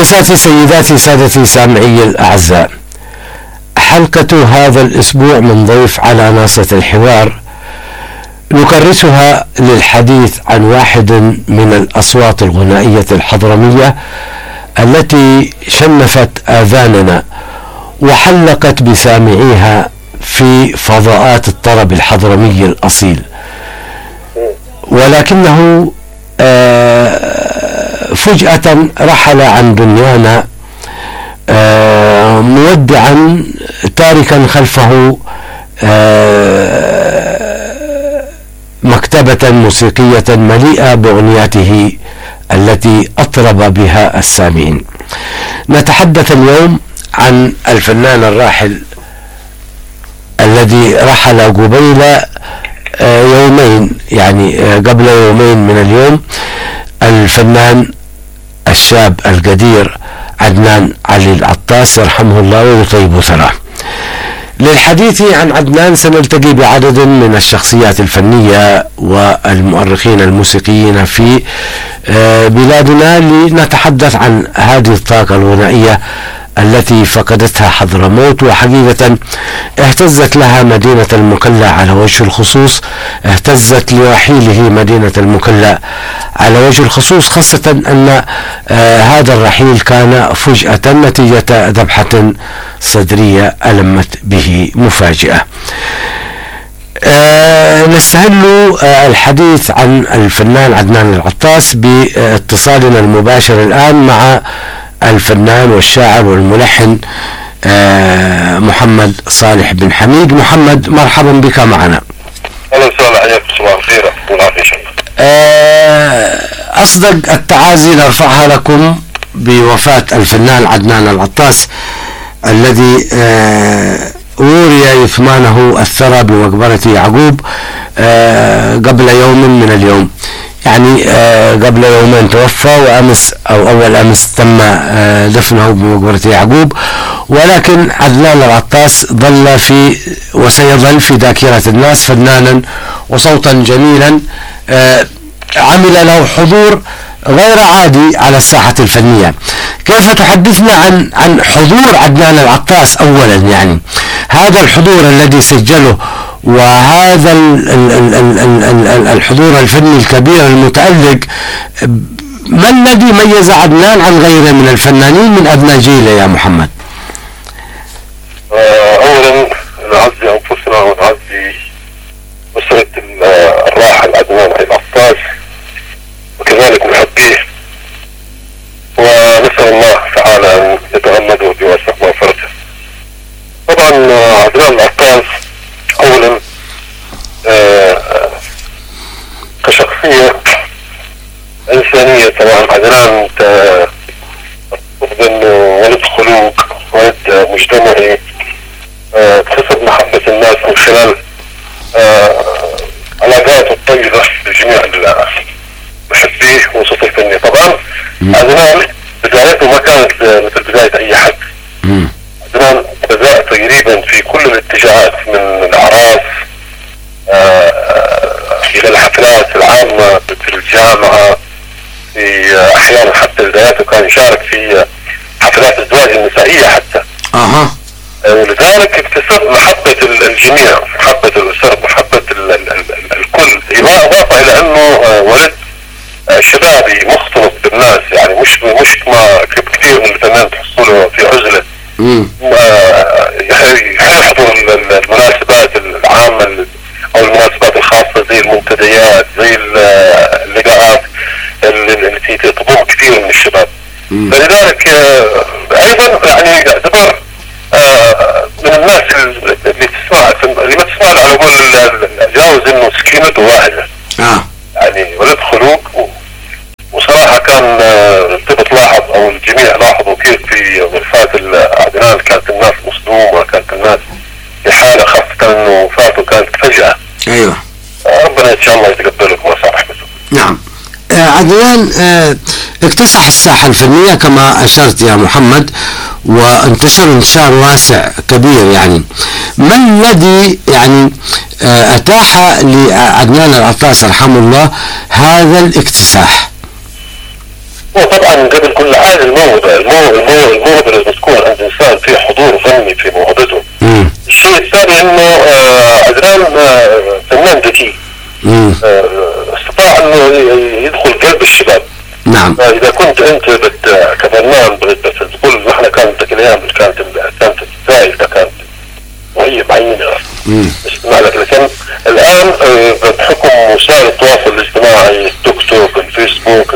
أنساتي سيداتي سادتي سامعي الأعزاء، حلقة هذا الأسبوع من ضيف على ناصية الحوار نكرسها للحديث عن واحد من الأصوات الغنائية الحضرمية التي شنفت آذاننا وحلقت بسامعيها في فضاءات الطرب الحضرمي الأصيل، ولكنه فجأة رحل عن دنيانا مودعا تاركا خلفه مكتبة موسيقية مليئة بأغنياته التي أطرب بها السامعين. نتحدث اليوم عن الفنان الراحل الذي رحل قبيل يومين، يعني قبل يومين من اليوم، الفنان الشاب القدير عدنان علي العطاس يرحمه الله ويطيب ثراه. للحديث عن عدنان سنلتقي بعدد من الشخصيات الفنية والمؤرخين الموسيقيين في بلادنا لنتحدث عن هذه الطاقة الغنائية التي فقدتها حضرموت، وحقيقة اهتزت لها مدينة المكلا على وجه الخصوص، اهتزت لرحيله مدينة المكلا على وجه الخصوص، خاصة أن هذا الرحيل كان فجأة نتيجة ذبحة صدرية ألمت به مفاجئة. نستهل الحديث عن الفنان عدنان العطاس باتصالنا المباشر الآن مع الفنان والشاعر والملحن محمد صالح بن حميد. محمد، مرحبا بك معنا. اهلا وسهلا، حياك، صباح الخير والعافيه. أصدق التعازي نرفعها لكم بوفاة الفنان عدنان العطاس الذي وري يثمانه الثرى بمقبرة يعقوب قبل يوم من اليوم، يعني قبل يومين توفى، وأمس أو أول أمس تم دفنه بمقبرة يعقوب، ولكن عدنان العطاس ظل في وسيظل في ذاكرة الناس فنانا وصوتا جميلا عمل له حضور غير عادي على الساحة الفنية. كيف تحدثنا عن حضور عدنان العطاس أولا، يعني هذا الحضور الذي سجله وهذا الحضور الفني الكبير المتألق، ما الذي ميز عدنان عن غيره من الفنانين من أبناء جيله يا محمد؟ أولا نعزي أنفسنا ونعزي أسرة الراحل عدنان علي العطاس وكذلك محبيه، ونسأل الله تعالى أن يتغمده بواسع مغفرته. طبعا عدنان العطاس أولا كشخصية إنسانية، طبعا عدنان ولد خلوق، ولد مجتمعي، كسب محبة الناس من خلال علاقاته الطيبة بجميع محبيه وصوته الفني. طبعا عدنان بدايته ما كانت مثل بداية أي حد. عدنان بدأ تقريبا في كل الاتجاهات، من الأعراس إلى الحفلات العامة في الجامعة، في أحيانا حتى بداياته كان يشارك في حفلات الزواج النسائية حتى. ولذلك اكتسب محبة الجميع، محبة الأسر، محبة الكل، إضافة إلى أنه ولد شبابي مختلط بالناس، يعني مش ما كثير من الفنانين تحصله في عزلة، يحضر المناسبات العامة أو المناسبات الخاصة زي المنتديات، زي اللقاءات التي تضم كثير من الشباب. فلذلك أيضا يعني يعتبر من الناس اللي ما تسمع على قول جاوز انه سكينته واحدة. يعني ولد خلوق، وصراحة كان تلاحظ او الجميع لاحظوا كيف في وفاة عدنان كانت الناس مصدومة، كانت الناس في حالة، خاصة انه وفاته كانت فجأة. ايوه، ربنا ان شاء الله يتقبلك ويسع رحمته. نعم. عدنان اكتسح الساحة الفنية كما أشرت يا محمد، وانتشر انتشار واسع كبير. يعني ما الذي يعني أتاح لعدنان العطاس رحمه الله هذا الاكتساح؟ وطبعا قبل كل حاجة الموهبة الموهبة اللي بتكون عند إنسان في حضور فني في موهبته. الشيء الثاني إنه عدنان فنان ذكي، استطاع إنه يدخل قلب الشباب. نعم. إذا كنت أنت كفنان بتقول نحن كانت الأيام كانت الزائدة كانت وهي بعينها استمع لك، لكن الآن بحكم وسائل التواصل الاجتماعي، التيك توك، الفيسبوك،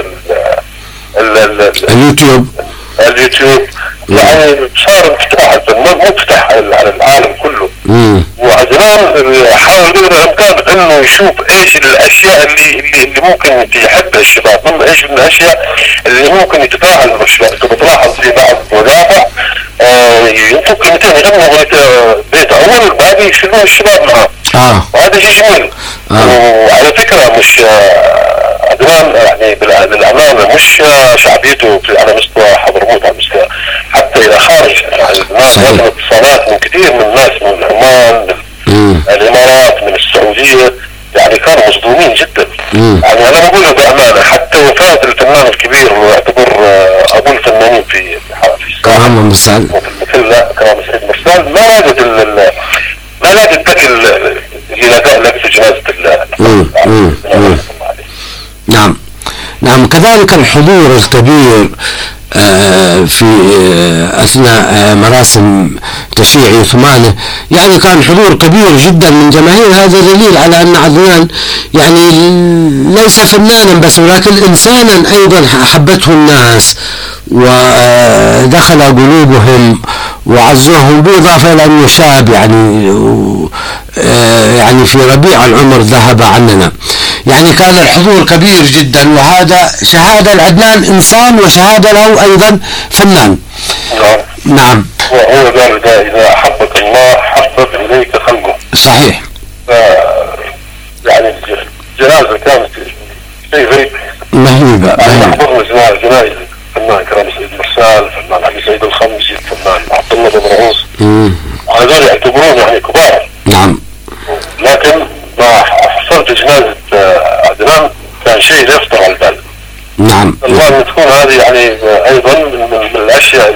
اليوتيوب يعني صار انفتاح الفنان مفتح على العالم كله. وعدنان حاول قدر الامكان انه يشوف ايش الاشياء اللي ممكن يحبها الشباب، من ايش من الاشياء اللي ممكن يتفاعل مع الشباب. انت بتلاحظ في بعض مقاطع ينطق كلمتين يغنوا اغنية بيت اول بعدين يشيلون الشباب معاه. وهذا شيء جميل. وعلى فكرة مش عدنان يعني بالأمانة مش شعبيته على مستوى حضرموت، على مستوى حتى إلى خارج يعني الناس وصلت اتصالات من كثير من الناس من عمان، من الإمارات، من السعودية، يعني كانوا مصدومين جدا. يعني أنا بقولها بأمانة حتى وفاة الفنان الكبير ويعتبر أبو الفنانين في كرام مرسال كرام سعيد مرسال ما لاقت ذاك اللي لقى في جنازة نعم. كذلك الحضور الكبير في أثناء مراسم تشييع يثمانه، يعني كان حضور كبير جدا من جماهير. هذا دليل على أن عدنان يعني ليس فنانا بس ولكن إنسانا أيضا أحبته الناس ودخل قلوبهم وعزوهم، بالإضافة إلى أنه شاب يعني في ربيع العمر ذهب عننا. يعني كان الحضور كبير جدا، وهذا شهادة لعدنان إنسان وشهادة له أيضا فنان. نعم. وهو قال إذا أحبك الله حبب إليك خلقه. صحيح. يعني الجنازة كانت شيء غريب مهيبة. حضرنا جنائز الفنان كرام سعيد مرسال، الفنان علي سعيد الخمسي، الفنان عبد الله بن رؤوس، هذول يعتبرون يعني كبار. نعم. لكن ما حصلت جنازة عدنان كان شيء لا يخطر على البال. نعم. الله أن تكون هذه يعني أيضا من الأشياء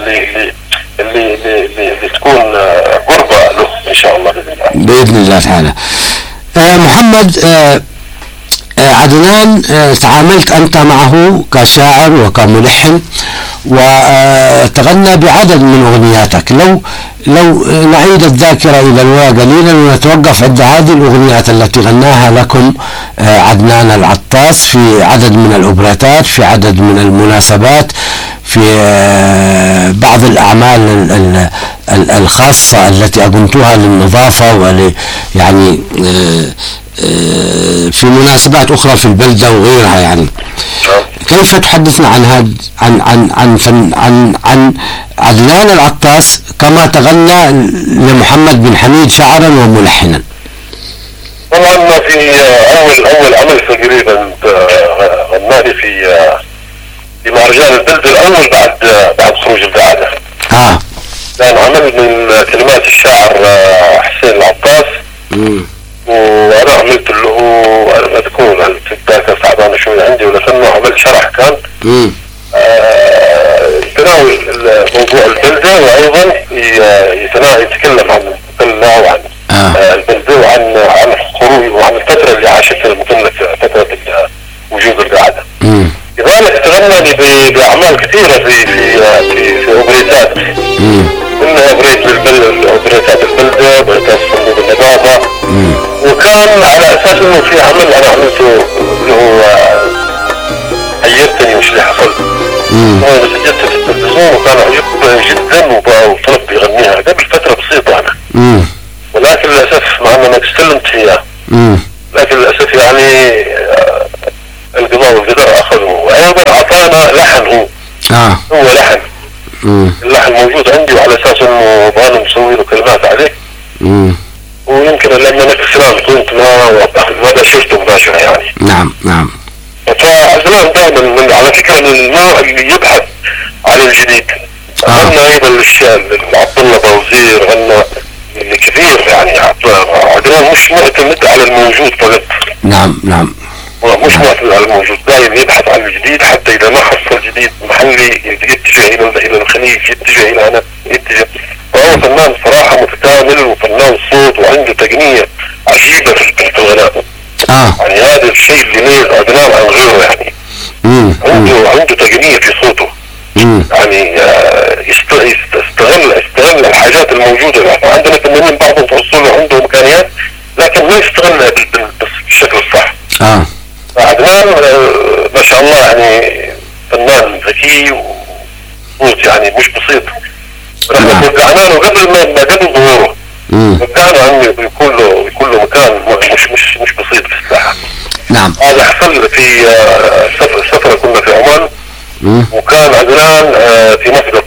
اللي تكون قربة له إن شاء الله بإذن الله تعالى. محمد، عدنان تعاملت أنت معه كشاعر وكملحن وتغنى بعدد من أغنياتك. لو نعيد الذاكرة إلى الوراء قليلا ونتوقف عند هذه الأغنيات التي غناها لكم عدنان العطاس في عدد من الأوبريتات، في عدد من المناسبات، في بعض الأعمال الخاصة التي أقمتها للنظافة يعني في مناسبات أخرى في البلدة وغيرها. يعني كيف تحدثنا عن هذا عن عدنان العطاس كما تغنى لمحمد بن حميد شاعرا وملحنا؟ طبعا في أول عمل تقريبا غناني في مهرجان البلدة الأول بعد خروج القاعدة. كان عمل من كلمات الشاعر حسين العطاس. وانا عملت له انا اذكر الفيدباك صعبانه شوي عندي، ولكنه عملت شرح كان يتناول موضوع البلده، وايضا يتكلم عن المثنى وعن البلده وعن خروج وعن الفتره اللي عاشتها المثنى في فتره وجود القاعده. كذلك تغنى باعمال كثيره في اوبريتات، منها اوبريتات البلده، اوبريتات صندوق النقابه. وكان على اساس انه في عمل انا عملته اللي هو حيرتني وش اللي حصل. انا سجلت في التلفزيون وكان عجب جدا وطلب يغنيها قبل فتره بسيطه انا. ولكن للاسف مع انه ما استلمت فيها، لكن للاسف يعني القضاء والقدر اخذوا، وايضا اعطانا لحن هو لحن. اللحن موجود عندي وعلى اساس انه انا مسوي له كلمات عليه. ويمكن لما نكسران كنت ما بشرته مباشرة يعني. نعم. فعدنان دائما على فكرة من النوع اللي يبحث عن الجديد. غنى ايضا الاشياء عبد الله بوزير، غنى اللي كثير يعني. عدنان مش معتمد على الموجود فقط. نعم. ومش معتمد على الموجود، دائما يبحث عن الجديد، حتى اذا ما حصل جديد محلي يتجه الى الخليج، يتجه الى هنا، يتجه. فهو فنان صراحه متكامل وفنان صوت وعنده تقنيه عجيبه في الغناء. يعني هذا الشيء اللي يميز عدنان عن غيره، يعني عنده تقنيه في صوته. يعني يستغل الحاجات الموجوده. يعني عندنا فنانين بعضهم توصل له عنده امكانيات لكن ما يستغلها بالشكل الصح. عدنان ما شاء الله يعني فنان ذكي وصوت يعني مش بسيط. نحن وقعنا له قبل ظهوره، وقعنا عنه يكون له مكان مش بسيط في الساحه. نعم. هذا حصل في سفره كنا في عمان، وكان عدنان في مسقط،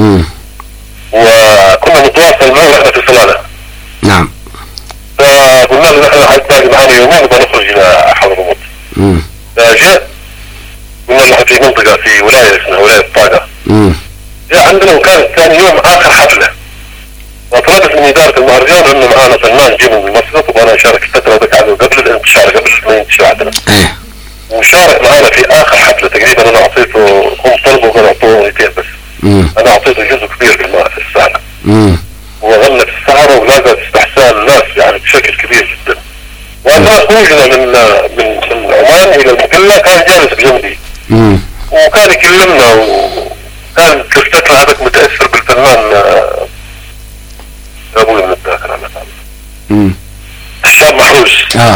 وكنا نتواصل معه واحنا في صلالة. نعم. فقلنا له نحن عاد باقي معنا يومين وبنخرج الى حضرموت. فجاء قلنا له في منطقه في ولايه اسمها ولايه طاقه. جاء عندنا وكان ثاني يوم اخر حفله، وطلبت من اداره المهرجان انه معانا فنان جه من مسقط وبانا اشارك الفتره ذاك قبل الانتشار، قبل ما ينتشر عندنا. وشارك معانا في اخر حفله. تقريبا انا اعطيته، هم طلبوا كانوا اعطوه اغنيتين بس. انا اعطيته جزء كبير في السهره. وغنى في السهره ولقى استحسان الناس يعني بشكل كبير جدا. وانا خروجنا من عمان الى المقله كان جالس بجنبي. وكان يكلمنا، وكان تفتكر هذاك متاثر بالفنان ابوي من الداخل على تعالى. الشاب محروس.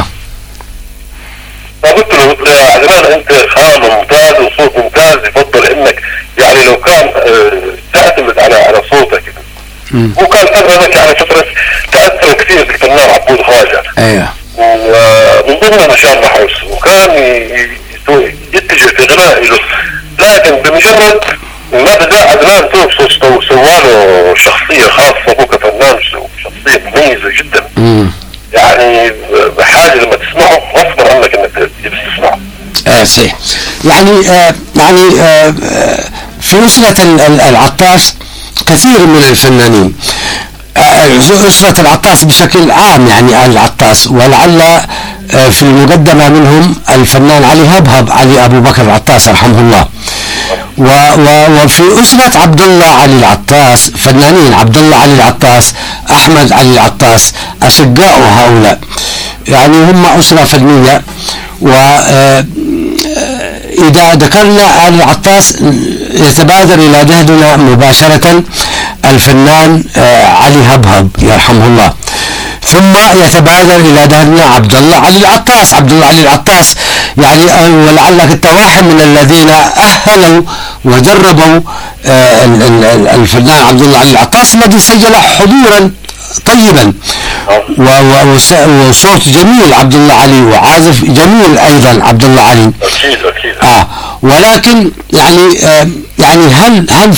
فقلت له يا عدنان انت خام ممتاز وصوت ممتاز، يفضل انك يعني لو كان تعتمد على صوتك. وكان فترة يعني فترة تأثر كثير بالفنان عبود خواجة. ومن ضمن نشان محروس، وكان يتجه في غناء له، لكن بمجرد ما بدأ عدنان سواله شخصية خاصة بو كفنان، شخصية مميزة جدا. يعني حاجة لما تسمعه غصبا عنك انك تسمعه. صحيح. يعني في أسرة العطاس كثير من الفنانين، أسرة العطاس بشكل عام، يعني العطاس، ولعل في المقدمة منهم الفنان علي هبهب، علي أبو بكر العطاس رحمه الله. وفي أسرة عبد الله علي العطاس فنانين، عبد الله علي العطاس، أحمد علي العطاس، أشقاء هؤلاء، يعني هم أسرة فنية. وإذا ذكرنا علي العطاس يتبادر إلى ذهننا مباشرة الفنان علي هبهب يرحمه الله، ثم يتبادر إلى ذهننا عبد الله علي العطاس. عبد الله علي العطاس يعني ولعلك أنت واحد من الذين أهلوا وجربوا الفنان عبد الله علي العطاس، الذي سجل حضورا طيبا وصوت جميل عبد الله علي، وعازف جميل أيضا عبد الله علي. ولكن يعني هل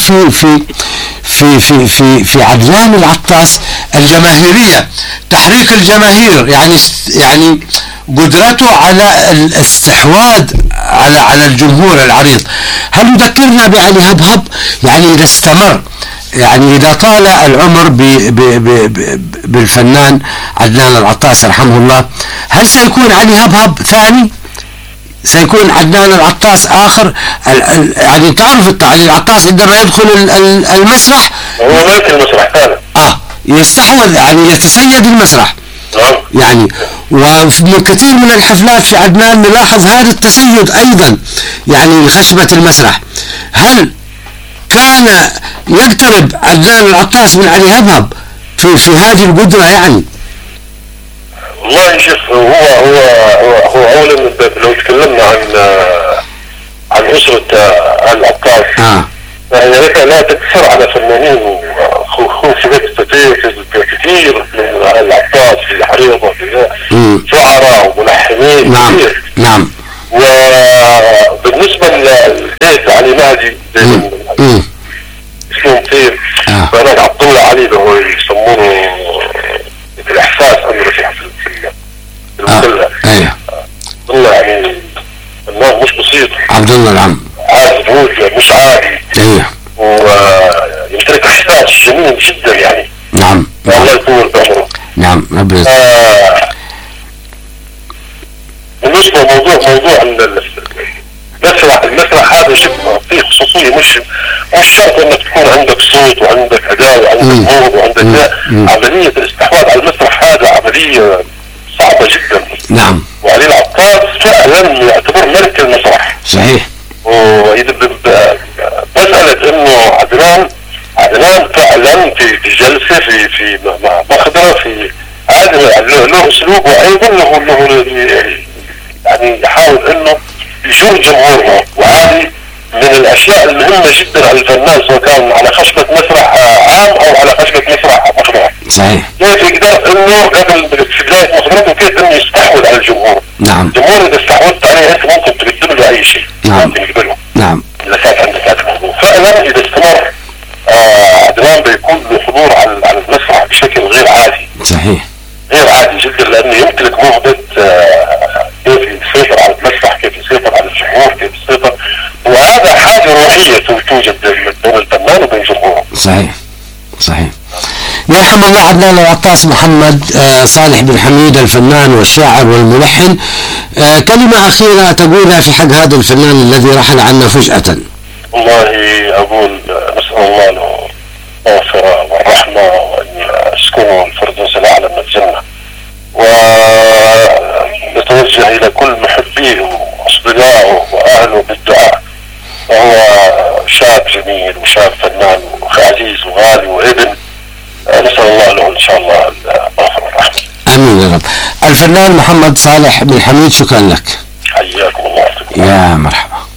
في عدنان العطاس الجماهيرية، تحريك الجماهير، يعني قدرته على الاستحواذ على الجمهور العريض، هل يذكرنا بعلي هبهب؟ يعني إذا استمر، يعني إذا طال العمر بالفنان عدنان العطاس رحمه الله، هل سيكون علي هبهب ثاني؟ سيكون عدنان العطاس آخر؟ يعني تعرف علي العطاس عندما يدخل المسرح هو ملك المسرح فعلا. يستحوذ، يعني يتسيد المسرح. يعني وفي كثير من الحفلات في عدنان نلاحظ هذا التسيد أيضا، يعني خشبة المسرح. هل كان يقترب عدنان العطاس من علي هبهب في هذه القدرة؟ يعني والله شوف، هو اولا لو تكلمنا عن اسرة العطاس، فهي لا تقتصر على فنانين وخوفيات كثير من العطاس في حريضة، شعراء وملحنين كثير. نعم. وبالنسبة للبيت علي مهدي اسمه كثير، فهناك عبد الله علي اللي هو يسمونه الإحساس عنده في المسلة. عبد الله يعني فنان مش بسيط. عبد الله نعم. عازف مش عادي. ويمتلك إحساس جميل جدا يعني. نعم. الله يطول بعمره. نعم. بالنسبة لموضوع يكون عندك صوت وعندك اداء وعندك موهبه وعندك اداء، عمليه الاستحواذ على المسرح هذا عمليه صعبه جدا. نعم. وعلي العطاس فعلا يعتبر ملك المسرح. صحيح. وإذا مسألة انه عدنان فعلا في جلسة في مخدرة في هذا له اسلوب، وايضا له يعني يحاول انه يجور جمهوره، وهذه من الاشياء المهمة جدا على الفنان سواء كان على خشبة مسرح عام او على خشبة مسرح مخدرة. صحيح. كيف يقدر انه قبل في بداية مخدرته كيف انه يستحوذ على الجمهور. نعم. الجمهور اذا استحوذت عليه انت ممكن تقدم له اي شيء. نعم. ممكن يقبله. نعم. اذا كان عندك هذا الموضوع فعلا اذا استمر عدنان بيكون له حضور على المسرح بشكل غير عادي. صحيح. غير عادي جدا، لانه يمتلك موهبة كيف يسيطر على المسرح، كيف يسيطر على الجمهور، كيف يسيطر، وهذا حاجة روحية توجد بين الفنان وبين جمهوره. صحيح. صحيح. يرحم الله عدنان العطاس محمد صالح بن حميد الفنان والشاعر والملحن، كلمة أخيرة تقولها في حق هذا الفنان الذي رحل عنا فجأة. والله أقول نسأل الله له المغفرة والرحمة وأن يسكنه الفردوس الأعلى من الجنة، ونتوجه إلى كل محبيه وأصدقائه وأهله بالدعاء، وهو شاب جميل وشاب فنان وعزيز وغالي وابن، نسأل الله له إن شاء الله المغفرة والرحمة. آمين يا رب. الفنان محمد صالح بن حميد، شكرا لك. حياكم الله. يا مرحبا.